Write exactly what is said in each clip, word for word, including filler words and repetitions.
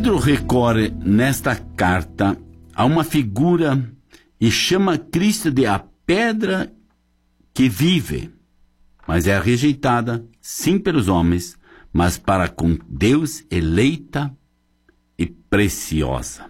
Pedro recorre nesta carta a uma figura e chama Cristo de a pedra que vive, mas é rejeitada, sim, pelos homens, mas para com Deus eleita e preciosa.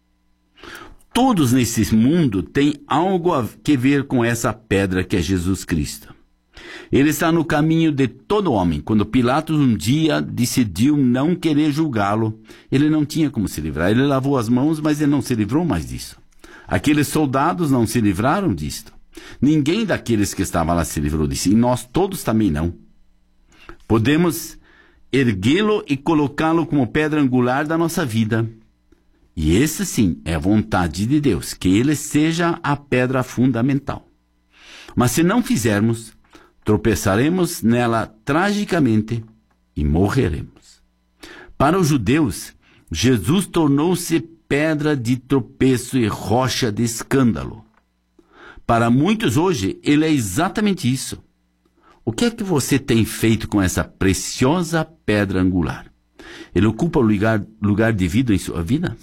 Todos nesse mundo têm algo a que ver com essa pedra que é Jesus Cristo. Ele está no caminho de todo homem. Quando Pilatos um dia decidiu não querer julgá-lo, ele não tinha como se livrar. Ele lavou as mãos, mas ele não se livrou mais disso. Aqueles soldados não se livraram disto. Ninguém daqueles que estavam lá se livrou disso. E nós todos também não. Podemos erguê-lo e colocá-lo como pedra angular da nossa vida. E esse sim é a vontade de Deus, que ele seja a pedra fundamental. Mas se não fizermos, tropeçaremos nela tragicamente e morreremos. Para os judeus, Jesus tornou-se pedra de tropeço e rocha de escândalo. Para muitos hoje, ele é exatamente isso. O que é que você tem feito com essa preciosa pedra angular? Ele ocupa o lugar, lugar devido em sua vida?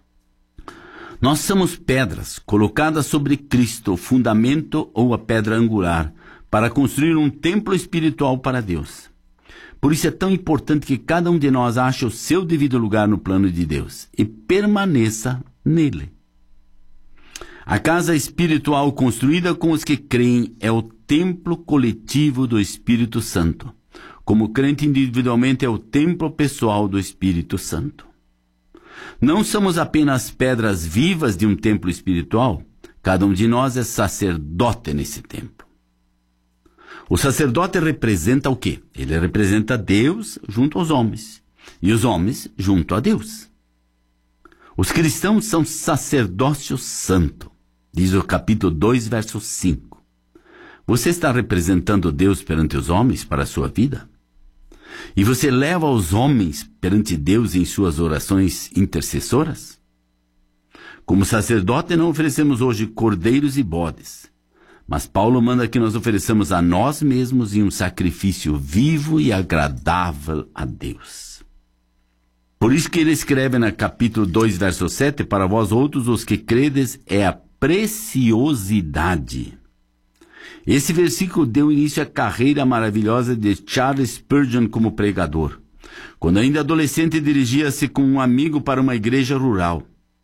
Nós somos pedras colocadas sobre Cristo, o fundamento ou a pedra angular, para construir um templo espiritual para Deus. Por isso é tão importante que cada um de nós ache o seu devido lugar no plano de Deus e permaneça nele. A casa espiritual construída com os que creem é o templo coletivo do Espírito Santo. Como crente individualmente é o templo pessoal do Espírito Santo. Não somos apenas pedras vivas de um templo espiritual. Cada um de nós é sacerdote nesse templo. O sacerdote representa o quê? Ele representa Deus junto aos homens. E os homens junto a Deus. Os cristãos são sacerdócio santo. Diz o capítulo dois, verso cinco. Você está representando Deus perante os homens para a sua vida? E você leva os homens perante Deus em suas orações intercessoras? Como sacerdote não oferecemos hoje cordeiros e bodes, mas Paulo manda que nós ofereçamos a nós mesmos em um sacrifício vivo e agradável a Deus. Por isso que ele escreve no capítulo dois, verso sete, para vós outros os que credes é a preciosidade. Esse versículo deu início à carreira maravilhosa de Charles Spurgeon como pregador. Quando ainda adolescente, dirigia-se com um amigo para uma igreja rural.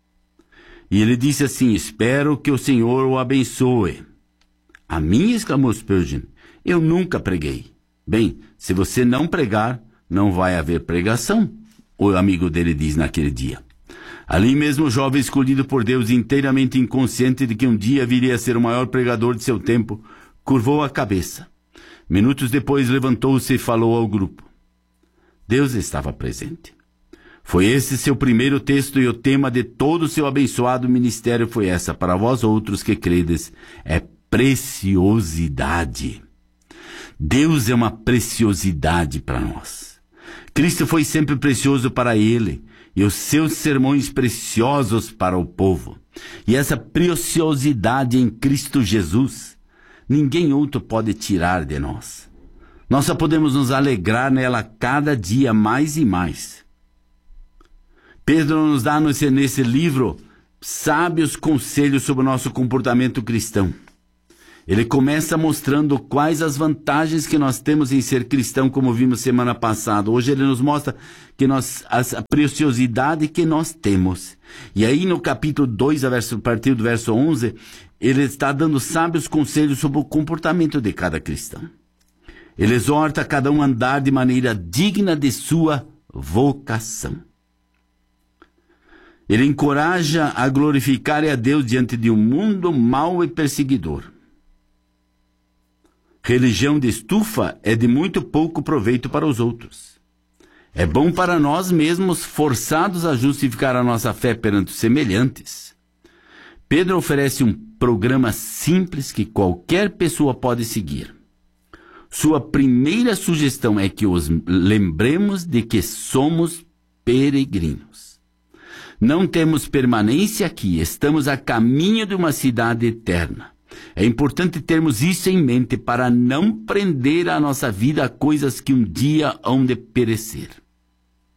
E ele disse assim: espero que o Senhor o abençoe. A mim, exclamou Spurgeon, eu nunca preguei. Bem, se você não pregar, não vai haver pregação, o amigo dele diz naquele dia. Ali mesmo o jovem escolhido por Deus, inteiramente inconsciente de que um dia viria a ser o maior pregador de seu tempo, curvou a cabeça. Minutos depois levantou-se e falou ao grupo. Deus estava presente. Foi esse seu primeiro texto e o tema de todo o seu abençoado ministério foi essa: para vós outros que credes, é preciosidade. Deus é uma preciosidade para nós. Cristo foi sempre precioso para ele e os seus sermões preciosos para o povo. E essa preciosidade em Cristo Jesus, ninguém outro pode tirar de nós. Nós só podemos nos alegrar nela cada dia mais e mais. Pedro nos dá nesse, nesse livro sábios conselhos sobre o nosso comportamento cristão. Ele começa mostrando quais as vantagens que nós temos em ser cristão, como vimos semana passada. Hoje ele nos mostra que nós, a preciosidade que nós temos. E aí no capítulo dois, a, verso, a partir do verso onze, ele está dando sábios conselhos sobre o comportamento de cada cristão. Ele exorta cada um a andar de maneira digna de sua vocação. Ele encoraja a glorificar a Deus diante de um mundo mau e perseguidor. Religião de estufa é de muito pouco proveito para os outros. É bom para nós mesmos, forçados a justificar a nossa fé perante os semelhantes. Pedro oferece um programa simples que qualquer pessoa pode seguir. Sua primeira sugestão é que os lembremos de que somos peregrinos. Não temos permanência aqui, estamos a caminho de uma cidade eterna. É importante termos isso em mente para não prender a nossa vida a coisas que um dia hão de perecer.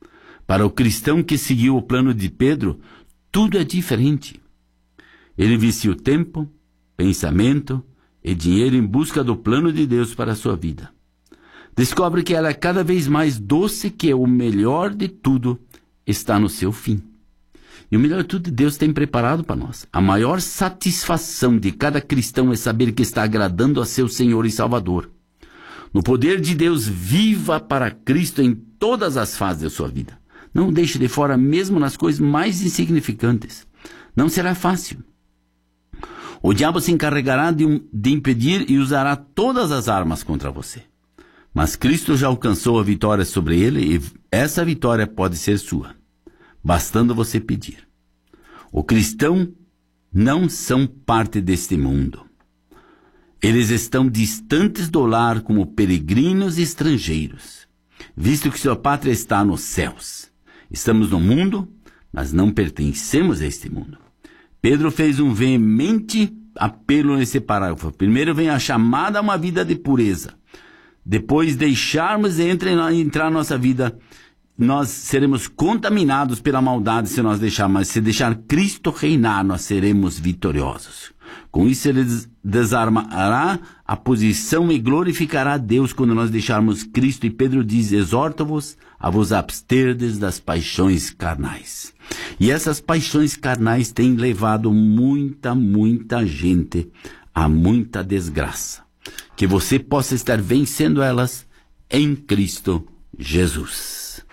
Para o cristão que seguiu o plano de Pedro, tudo é diferente. Ele investiu tempo, pensamento e dinheiro em busca do plano de Deus para a sua vida. Descobre que ela é cada vez mais doce, que o melhor de tudo está no seu fim. E o melhor de tudo Deus tem preparado para nós. A maior satisfação de cada cristão é saber que está agradando a seu Senhor e Salvador. No poder de Deus, viva para Cristo em todas as fases da sua vida. Não o deixe de fora mesmo nas coisas mais insignificantes. Não será fácil. O diabo se encarregará de, um, de impedir e usará todas as armas contra você. Mas Cristo já alcançou a vitória sobre ele e essa vitória pode ser sua, bastando você pedir. O cristão não são parte deste mundo. Eles estão distantes do lar como peregrinos e estrangeiros, visto que sua pátria está nos céus. Estamos no mundo, mas não pertencemos a este mundo. Pedro fez um veemente apelo nesse parágrafo. Primeiro vem a chamada a uma vida de pureza. Depois deixarmos entrar na nossa vida, nós seremos contaminados pela maldade se nós deixarmos. Mas se deixar Cristo reinar, nós seremos vitoriosos. Com isso ele desarmará a posição e glorificará a Deus quando nós deixarmos Cristo. E Pedro diz, exorto-vos a vos absterdes das paixões carnais. E essas paixões carnais têm levado muita, muita gente a muita desgraça. Que você possa estar vencendo elas em Cristo Jesus.